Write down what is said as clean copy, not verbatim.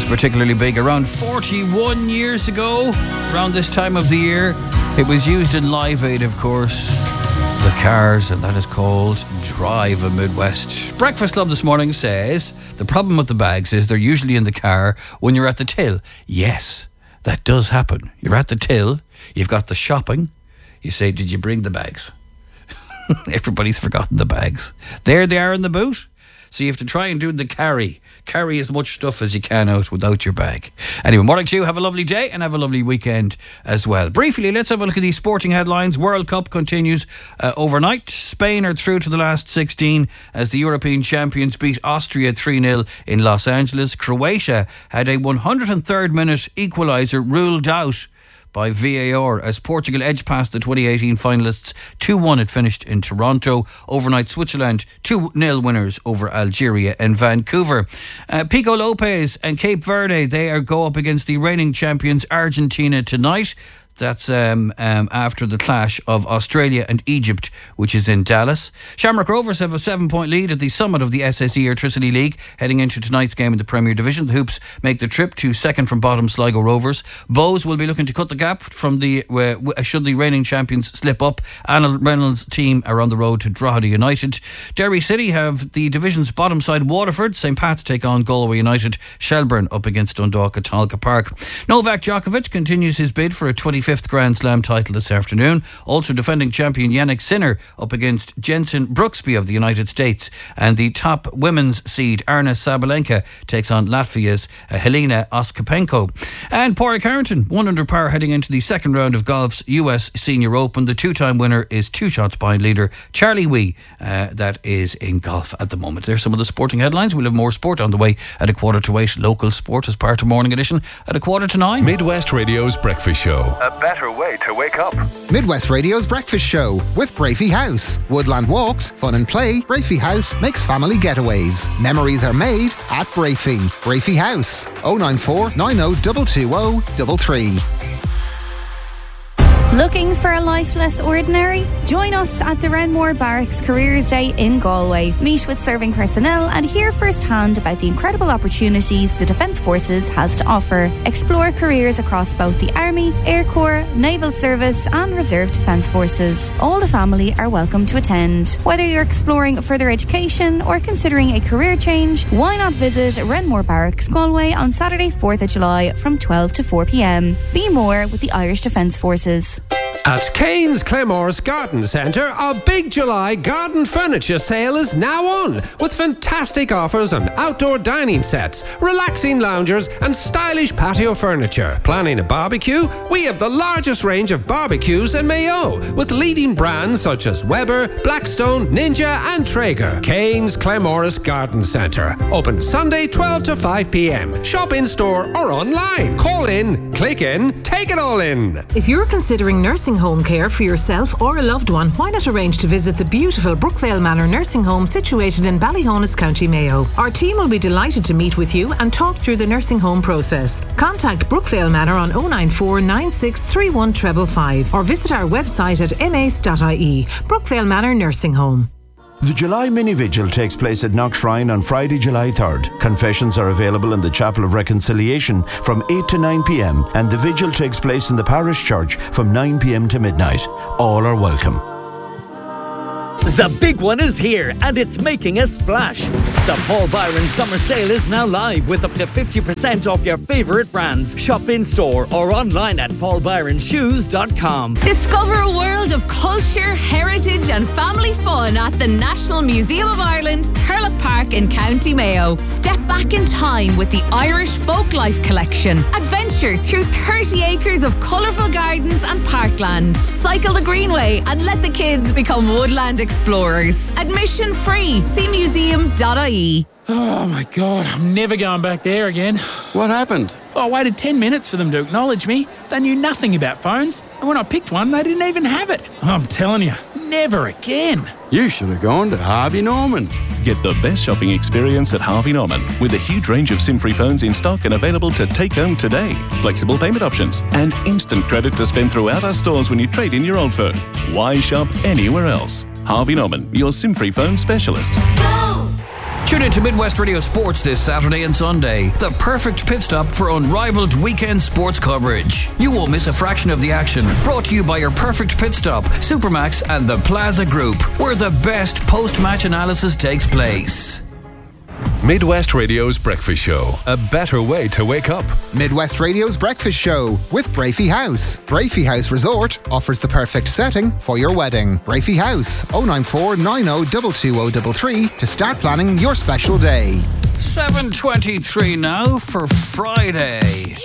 particularly big. Around 41 years ago, around this time of the year, it was used in Live Aid, of course. The Cars, and that is called Drive a Midwest. Breakfast Club this morning says the problem with the bags is they're usually in the car when you're at the till. Yes, that does happen. You're at the till, you've got the shopping, you say, did you bring the bags? Everybody's forgotten the bags. There they are in the boot. So you have to try and do the carry as much stuff as you can out without your bag. Anyway, morning to you. Have a lovely day and have a lovely weekend as well. Briefly, let's have a look at these sporting headlines. World Cup continues overnight. Spain are through to the last 16 as the European champions beat Austria 3-0 in Los Angeles. Croatia had a 103rd minute equaliser ruled out by VAR as Portugal edged past the 2018 finalists. 2-1 it finished in Toronto. Overnight, Switzerland 2-0 winners over Algeria and Vancouver. Pico Lopez and Cape Verde, they go up against the reigning champions Argentina tonight. That's after the clash of Australia and Egypt, which is in Dallas. Shamrock Rovers have a 7-point lead at the summit of the SSE Airtricity League heading into tonight's game in the Premier Division. The Hoops make the trip to second from bottom Sligo Rovers. Bows will be looking to cut the gap from the should the reigning champions slip up. Anna Reynolds' team are on the road to Drogheda United. Derry City have the division's bottom side Waterford. St. Pat's take on Galway United. Shelburne up against Dundalk at Talca Park. Novak Djokovic continues his bid for a 25th Grand Slam title this afternoon. Also defending champion Yannick Sinner up against Jensen Brooksby of the United States. And the top women's seed Arna Sabalenka takes on Latvia's Helena Ostapenko. And Pádraig Harrington, 1 under par heading into the second round of golf's US Senior Open. The two-time winner is 2 shots behind leader Charlie Wee. That is in golf at the moment. There's some of the sporting headlines. We'll have more sport on the way at 7:45. Local sport as part of Morning Edition at 8:45. Midwest Radio's Breakfast Show. A better way to wake up. Midwest Radio's Breakfast Show with Brafey House. Woodland walks, fun and play. Brafey House makes family getaways. Memories are made at Brafey. Brafey House. 094 90 220 33. Looking for a life less ordinary? Join us at the Renmore Barracks Careers Day in Galway. Meet with serving personnel and hear firsthand about the incredible opportunities the Defence Forces has to offer. Explore careers across both the Army, Air Corps, Naval Service and Reserve Defence Forces. All the family are welcome to attend. Whether you're exploring further education or considering a career change, why not visit Renmore Barracks Galway on Saturday 4th of July from 12 to 4 p.m. Be more with the Irish Defence Forces. At Kane's Clemors Garden Centre, a big July garden furniture sale is now on, with fantastic offers on outdoor dining sets, relaxing loungers and stylish patio furniture. Planning a barbecue? We have the largest range of barbecues in Mayo, with leading brands such as Weber, Blackstone, Ninja and Traeger. Kane's Clemors Garden Centre, open Sunday 12 to 5 p.m. Shop in store or online. Call in, click in, take it all in. If you're considering nursing home care for yourself or a loved one, why not arrange to visit the beautiful Brookvale Manor nursing home situated in Ballyhonus, County Mayo. Our team will be delighted to meet with you and talk through the nursing home process. Contact Brookvale Manor on 094 96 31 555 or visit our website at mace.ie. Brookvale Manor Nursing Home. The July Mini Vigil takes place at Knock Shrine on Friday, July 3rd. Confessions are available in the Chapel of Reconciliation from 8 to 9 p.m. and the vigil takes place in the parish church from 9 p.m. to midnight. All are welcome. The big one is here and it's making a splash. The Paul Byron Summer Sale is now live with up to 50% off your favourite brands. Shop in store or online at paulbyronshoes.com. Discover a world of culture, heritage and family fun at the National Museum of Ireland, Thurlock Park in County Mayo. Step back in time with the Irish Folklife Collection. Adventure through 30 acres of colourful gardens and parkland. Cycle the Greenway and let the kids become woodland explorers. Admission free. See museum.ie. Oh my God, I'm never going back there again. What happened? I waited 10 minutes for them to acknowledge me. They knew nothing about phones, and when I picked one, they didn't even have it. I'm telling you, never again. You should have gone to Harvey Norman. Get the best shopping experience at Harvey Norman with a huge range of SIM-free phones in stock and available to take home today. Flexible payment options and instant credit to spend throughout our stores when you trade in your old phone. Why shop anywhere else? Harvey Norman, your SIM-free phone specialist. Go! Tune into Midwest Radio Sports this Saturday and Sunday. The perfect pit stop for unrivaled weekend sports coverage. You won't miss a fraction of the action. Brought to you by your perfect pit stop, Supermax and the Plaza Group, where the best post-match analysis takes place. Midwest Radio's Breakfast Show. A better way to wake up. Midwest Radio's Breakfast Show with Brafey House. Brafey House Resort offers the perfect setting for your wedding. Brafey House, 094 90 22033 to start planning your special day. 7:23 now for Friday.